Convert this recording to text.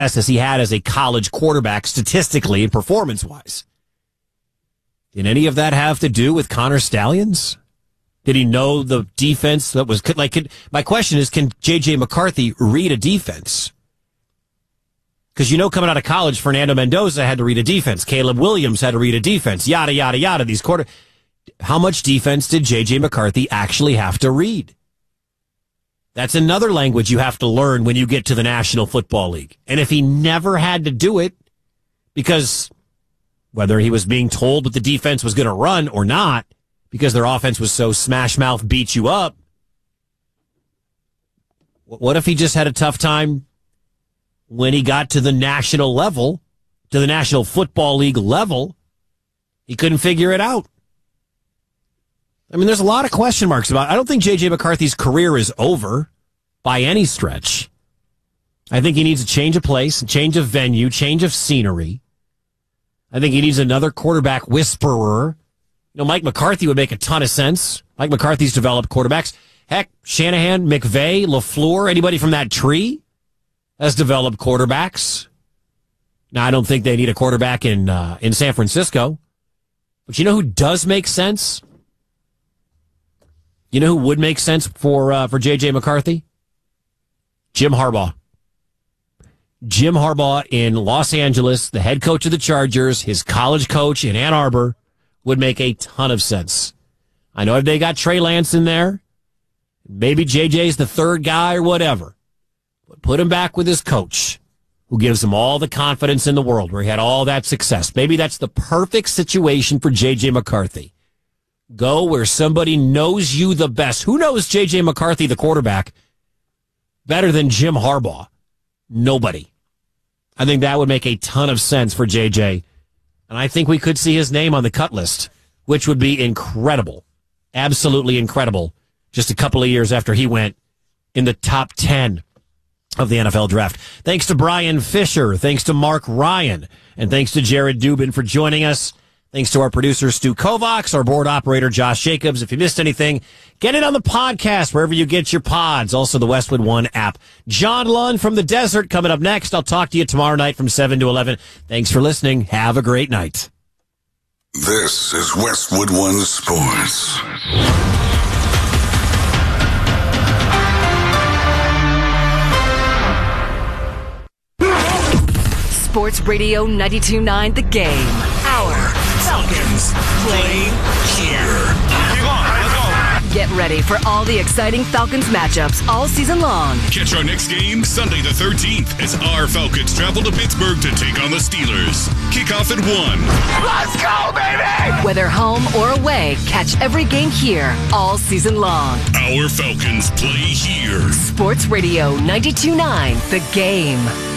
as he had as a college quarterback statistically and performance-wise. Did any of that have to do with Connor Stalions? Did he know the defense that was my question is, can J.J. McCarthy read a defense? Because coming out of college, Fernando Mendoza had to read a defense. Caleb Williams had to read a defense. Yada, yada, yada. How much defense did J.J. McCarthy actually have to read? That's another language you have to learn when you get to the National Football League. And if he never had to do it, because whether he was being told what the defense was going to run or not, because their offense was so smash mouth, beat you up, what if he just had a tough time when he got to the national level, to the National Football League level? He couldn't figure it out. I mean, there's a lot of question marks about it. I don't think J.J. McCarthy's career is over by any stretch. I think he needs a change of place, a change of venue, change of scenery. I think he needs another quarterback whisperer. Mike McCarthy would make a ton of sense. Mike McCarthy's developed quarterbacks. Heck, Shanahan, McVay, LaFleur, anybody from that tree has developed quarterbacks. Now, I don't think they need a quarterback in San Francisco. But you know who does make sense? You know who would make sense for J.J. McCarthy? Jim Harbaugh. Jim Harbaugh in Los Angeles, the head coach of the Chargers, his college coach in Ann Arbor, would make a ton of sense. I know if they got Trey Lance in there, maybe J.J.'s the third guy or whatever, but put him back with his coach, who gives him all the confidence in the world, where he had all that success. Maybe that's the perfect situation for J.J. McCarthy. Go where somebody knows you the best. Who knows J.J. McCarthy, the quarterback, better than Jim Harbaugh? Nobody. I think that would make a ton of sense for J.J., and I think we could see his name on the cut list, which would be incredible. Absolutely incredible. Just a couple of years after he went in the top 10 of the NFL draft. Thanks to Brian Fisher. Thanks to Mark Ryan. And thanks to Jared Dubin for joining us. Thanks to our producer, Stu Kovacs, our board operator, Josh Jacobs. If you missed anything, get it on the podcast, wherever you get your pods. Also, the Westwood One app. John Lund from the desert coming up next. I'll talk to you tomorrow night from 7 to 11. Thanks for listening. Have a great night. This is Westwood One Sports. Sports Radio 92.9 The Game. Our Falcons play here. Keep on, let's go. Get ready for all the exciting Falcons matchups all season long. Catch our next game Sunday the 13th as our Falcons travel to Pittsburgh to take on the Steelers. Kickoff at 1. Let's go, baby! Whether home or away, catch every game here all season long. Our Falcons play here. Sports Radio 92.9 The Game.